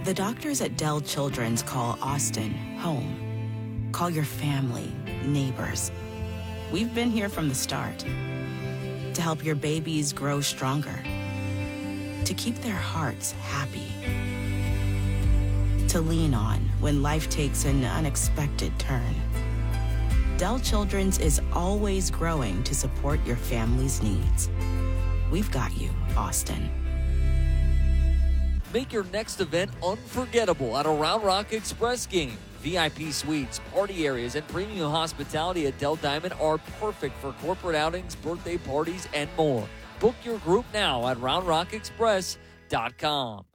The doctors at Dell Children's call Austin home. Call your family, neighbors. We've been here from the start to help your babies grow stronger, to keep their hearts happy, to lean on when life takes an unexpected turn. Dell Children's is always growing to support your family's needs. We've got you, Austin. Make your next event unforgettable at a Round Rock Express game. VIP suites, party areas, and premium hospitality at Dell Diamond are perfect for corporate outings, birthday parties, and more. Book your group now at roundrockexpress.com.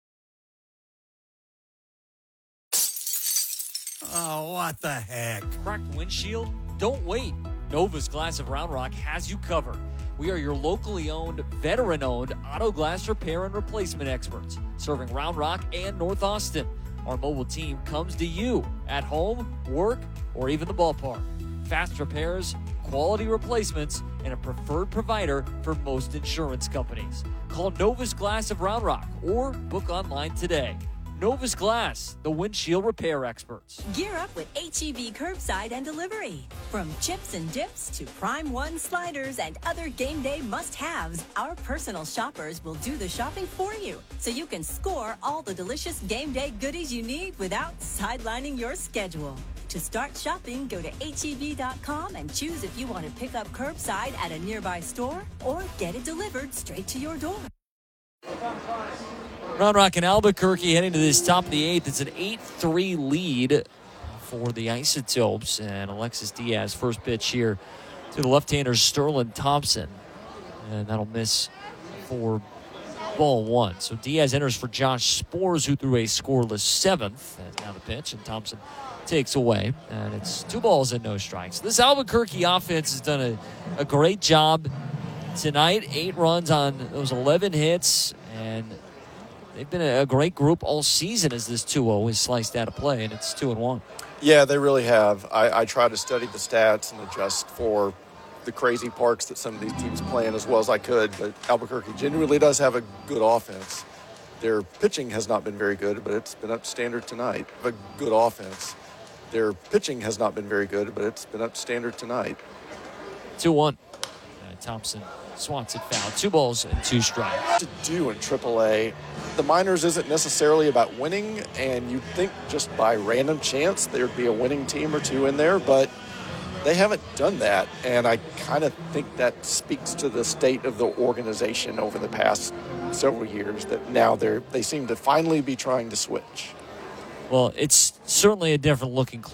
Oh, what the heck? Cracked windshield? Don't wait. Novus Glass of Round Rock has you covered. We are your locally owned, veteran-owned auto glass repair and replacement experts, serving Round Rock and North Austin. Our mobile team comes to you at home, work, or even the ballpark. Fast repairs, quality replacements, and a preferred provider for most insurance companies. Call Novus Glass of Round Rock or book online today. Novus Glass, the windshield repair experts. Gear up with H-E-B curbside and delivery. From chips and dips to Prime One sliders and other game day must-haves, our personal shoppers will do the shopping for you, so you can score all the delicious game day goodies you need without sidelining your schedule. To start shopping, go to HEB.com and choose if you want to pick up curbside at a nearby store or get it delivered straight to your door. Round Rock and Albuquerque heading to this top of the eighth. It's an 8-3 lead for the Isotopes. And Alexis Diaz, first pitch here to the left-hander Sterling Thompson. And that'll miss for ball one. So Diaz enters for Josh Spores, who threw a scoreless seventh. And now the pitch, and Thompson takes away. And it's 2 balls and no strikes. This Albuquerque offense has done a great job tonight. 8 runs on those 11 hits. And they've been a great group all season as this 2-0 is sliced out of play, and it's 2-1. Yeah, they really have. I try to study the stats and adjust for the crazy parks that some of these teams play in as well as I could, but Albuquerque genuinely does have a good offense. Their pitching has not been very good, but it's been up to standard tonight. A good offense. Their pitching has not been very good, but it's been up to standard tonight. 2-1. Thompson swats it foul. 2 balls and 2 strikes. To do in AAA, the minors isn't necessarily about winning, and you'd think just by random chance there'd be a winning team or two in there, but they haven't done that, and I kind of think that speaks to the state of the organization over the past several years, that now they seem to finally be trying to switch. Well, it's certainly a different looking club.